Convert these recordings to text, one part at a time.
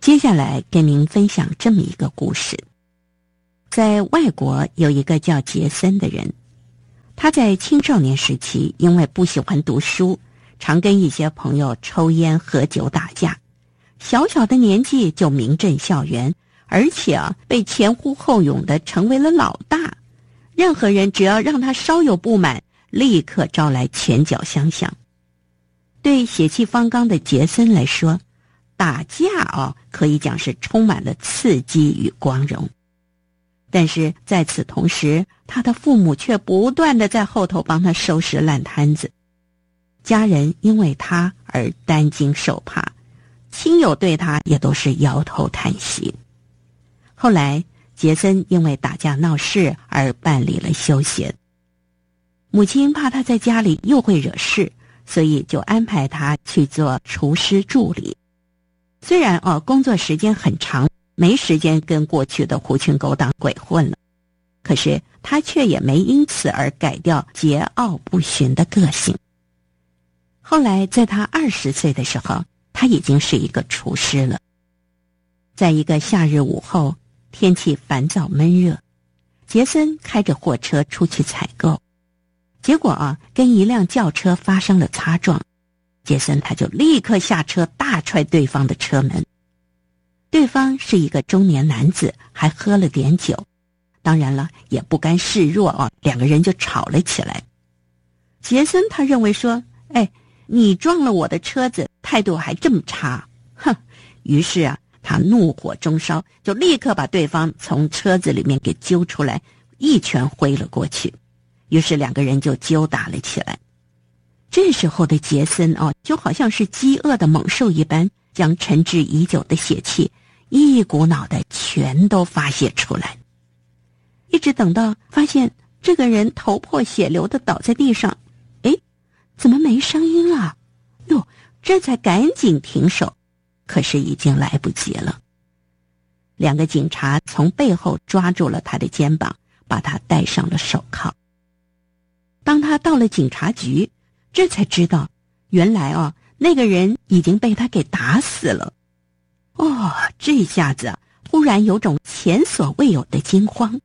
接下来跟您分享这么一个故事。在外国有一个叫杰森的人，他在青少年时期因为不喜欢读书，常跟一些朋友抽烟喝酒打架，小小的年纪就名震校园，而且被前呼后拥的成为了老大。任何人只要让他稍有不满，立刻招来拳脚相向。对血气方刚的杰森来说，打架可以讲是充满了刺激与光荣。但是在此同时，他的父母却不断地在后头帮他收拾烂摊子。家人因为他而担惊受怕，亲友对他也都是摇头叹息。后来杰森因为打架闹事而办理了休学。母亲怕他在家里又会惹事，所以就安排他去做厨师助理。虽然工作时间很长，没时间跟过去的狐群狗党鬼混了，可是他却也没因此而改掉桀骜不驯的个性。后来在他20岁的时候，他已经是一个厨师了。在一个夏日午后，天气烦躁闷热，杰森开着货车出去采购，结果跟一辆轿车发生了擦撞。杰森他就立刻下车大踹对方的车门。对方是一个中年男子，还喝了点酒，当然了也不甘示弱两个人就吵了起来。杰森他认为说，你撞了我的车子，态度还这么差，哼！于是他怒火中烧，就立刻把对方从车子里面给揪出来，一拳挥了过去。于是两个人就揪打了起来。这时候的杰森就好像是饥饿的猛兽一般，将沉滞已久的血气一股脑的全都发泄出来。一直等到发现这个人头破血流的倒在地上，怎么没声音了？哟，这才赶紧停手，可是已经来不及了。两个警察从背后抓住了他的肩膀，把他戴上了手铐。当他到了警察局，这才知道原来那个人已经被他给打死了。这下子突然有种前所未有的惊慌。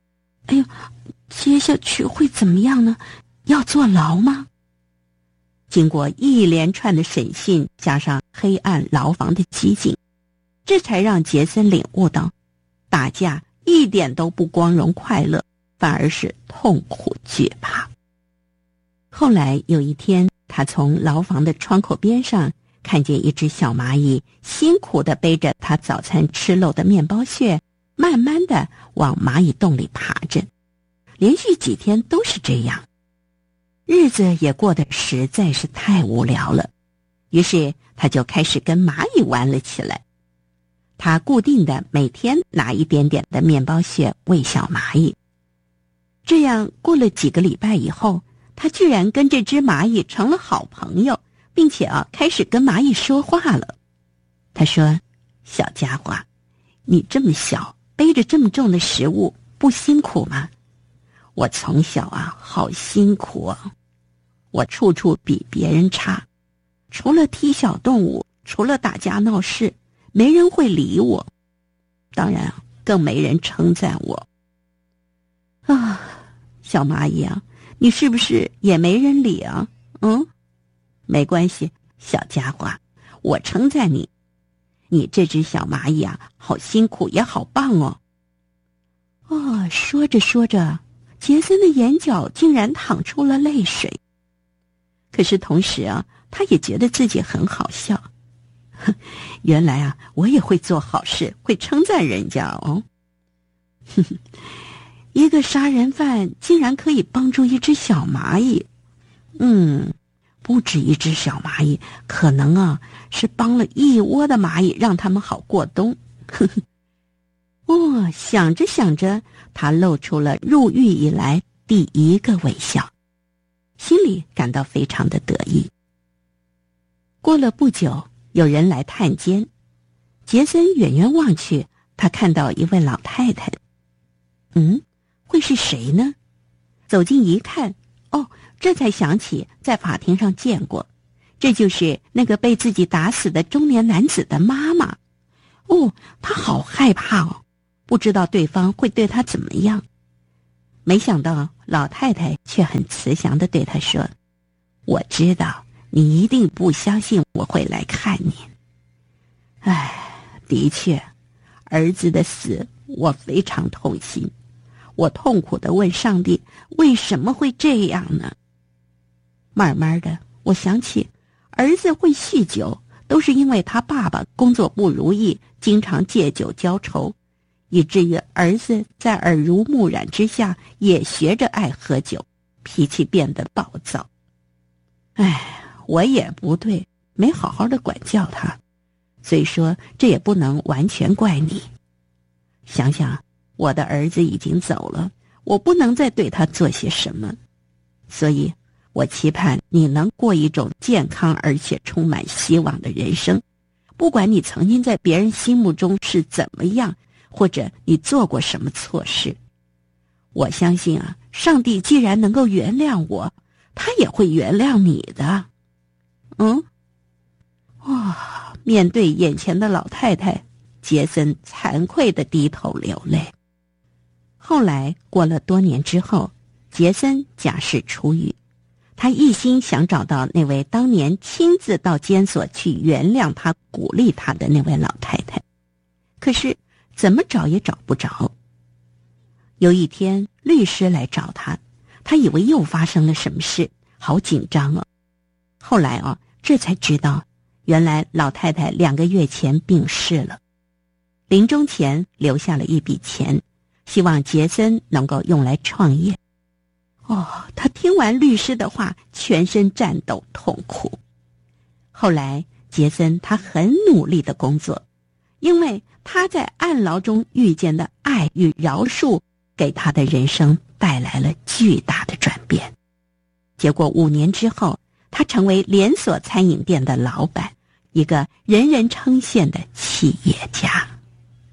接下去会怎么样呢？要坐牢吗？经过一连串的审讯，加上黑暗牢房的寂静，这才让杰森领悟到，打架一点都不光荣快乐，反而是痛苦惧怕。后来有一天，他从牢房的窗口边上看见一只小蚂蚁辛苦地背着他早餐吃漏的面包屑，慢慢地往蚂蚁洞里爬着。连续几天都是这样，日子也过得实在是太无聊了。于是他就开始跟蚂蚁玩了起来。他固定的每天拿一点点的面包屑喂小蚂蚁。这样过了几个礼拜以后，他居然跟这只蚂蚁成了好朋友，并且开始跟蚂蚁说话了。他说，小家伙，你这么小，背着这么重的食物，不辛苦吗？我从小好辛苦我处处比别人差，除了踢小动物，除了打架闹事，没人会理我，当然更没人称赞我。小蚂蚁你是不是也没人理啊？没关系，小家伙，我称赞你，你这只小蚂蚁好辛苦也好棒哦。说着说着，杰森的眼角竟然淌出了泪水。可是同时他也觉得自己很好笑。原来我也会做好事，会称赞人家哦。一个杀人犯竟然可以帮助一只小蚂蚁。不止一只小蚂蚁，可能是帮了一窝的蚂蚁，让他们好过冬。想着想着，他露出了入狱以来第一个微笑，心里感到非常的得意。过了不久，有人来探监，杰森远远望去，他看到一位老太太。会是谁呢？走近一看，这才想起在法庭上见过，这就是那个被自己打死的中年男子的妈妈。 哦，他好害怕哦，不知道对方会对他怎么样。没想到老太太却很慈祥地对他说：我知道你一定不相信我会来看你。唉，的确，儿子的死我非常痛心。我痛苦地问上帝，为什么会这样呢？慢慢的，我想起儿子会酗酒，都是因为他爸爸工作不如意，经常借酒浇愁，以至于儿子在耳濡目染之下也学着爱喝酒，脾气变得暴躁。唉，我也不对，没好好的管教他，所以说这也不能完全怪你。想想我的儿子已经走了，我不能再对他做些什么，所以我期盼你能过一种健康而且充满希望的人生，不管你曾经在别人心目中是怎么样，或者你做过什么错事。我相信啊，上帝既然能够原谅我，他也会原谅你的。面对眼前的老太太，杰森惭愧地低头流泪。后来过了多年之后，杰森假释出狱，他一心想找到那位当年亲自到监所去原谅他、鼓励他的那位老太太，可是怎么找也找不着。有一天，律师来找他，他以为又发生了什么事，好紧张哦。后来这才知道，原来老太太2个月前病逝了，临终前留下了一笔钱，希望杰森能够用来创业。他听完律师的话，全身颤抖痛苦。后来杰森他很努力的工作，因为他在暗牢中遇见的爱与饶恕，给他的人生带来了巨大的转变。结果5年之后，他成为连锁餐饮店的老板，一个人人称羡的企业家。